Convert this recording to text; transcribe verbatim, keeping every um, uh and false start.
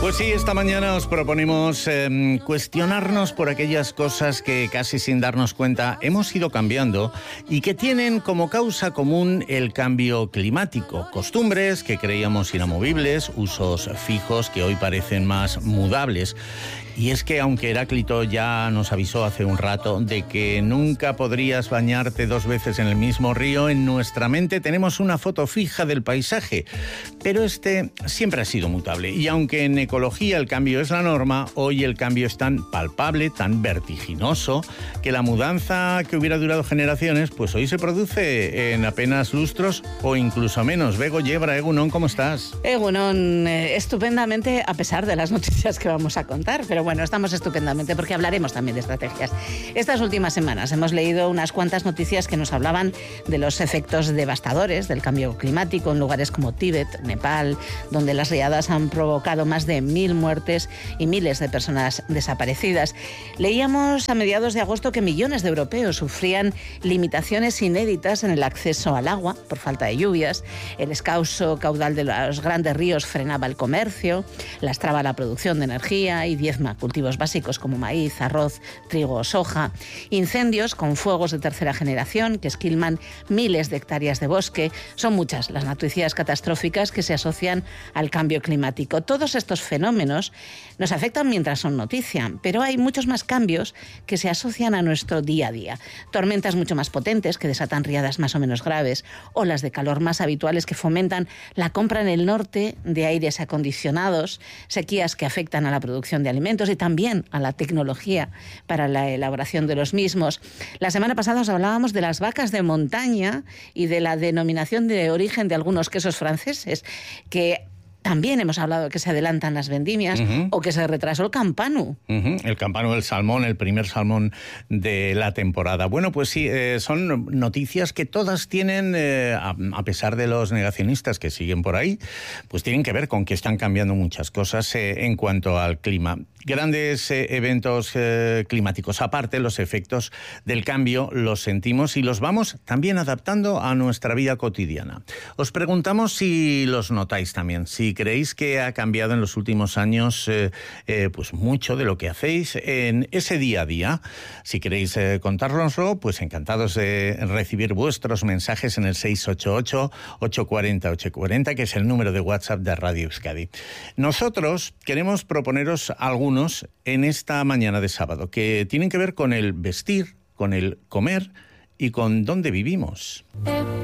Pues sí, esta mañana os proponemos eh, cuestionarnos por aquellas cosas que casi sin darnos cuenta hemos ido cambiando y que tienen como causa común el cambio climático. Costumbres que creíamos inamovibles, usos fijos que hoy parecen más mudables. Y es que aunque Heráclito ya nos avisó hace un rato de que nunca podrías bañarte dos veces en el mismo río, en nuestra mente tenemos una foto fija del paisaje. Pero este siempre ha sido mutable. Y aunque en ecología el cambio es la norma, hoy el cambio es tan palpable, tan vertiginoso, que la mudanza que hubiera durado generaciones, pues hoy se produce en apenas lustros o incluso menos. Bego Yebra, Egunon, ¿cómo estás? Egunon, eh, estupendamente, a pesar de las noticias que vamos a contar, pero bueno, estamos estupendamente porque hablaremos también de estrategias. Estas últimas semanas hemos leído unas cuantas noticias que nos hablaban de los efectos devastadores del cambio climático en lugares como Tíbet, Nepal, donde las riadas han provocado más de mil muertes y miles de personas desaparecidas. Leíamos a mediados de agosto que millones de europeos sufrían limitaciones inéditas en el acceso al agua por falta de lluvias, el escaso caudal de los grandes ríos frenaba el comercio, lastraba la producción de energía y diezma cultivos básicos como maíz, arroz, trigo o soja, incendios con fuegos de tercera generación que esquilman miles de hectáreas de bosque. Son muchas las noticias catastróficas que se asocian al cambio climático. Todos estos fenómenos nos afectan mientras son noticia, pero hay muchos más cambios que se asocian a nuestro día a día. Tormentas mucho más potentes que desatan riadas más o menos graves, olas de calor más habituales que fomentan la compra en el norte de aires acondicionados, sequías que afectan a la producción de alimentos y también a la tecnología para la elaboración de los mismos. La semana pasada os hablábamos de las vacas de montaña y de la denominación de origen de algunos quesos franceses, que también hemos hablado de que se adelantan las vendimias, uh-huh. o que se retrasó el campanu. Uh-huh. El campanu del salmón, el primer salmón de la temporada. Bueno, pues sí, eh, son noticias que todas tienen, eh, a, a pesar de los negacionistas que siguen por ahí, pues tienen que ver con que están cambiando muchas cosas eh, en cuanto al clima. Grandes eh, eventos eh, climáticos aparte, los efectos del cambio los sentimos y los vamos también adaptando a nuestra vida cotidiana. Os preguntamos si los notáis también, si creéis que ha cambiado en los últimos años eh, eh, pues mucho de lo que hacéis en ese día a día. Si queréis eh, contárnoslo, pues encantados de recibir vuestros mensajes en el seis ocho ocho, ocho cuatro cero, ocho cuatro cero, que es el número de WhatsApp de Radio Euskadi. Nosotros queremos proponeros algunos en esta mañana de sábado que tienen que ver con el vestir, con el comer y con dónde vivimos.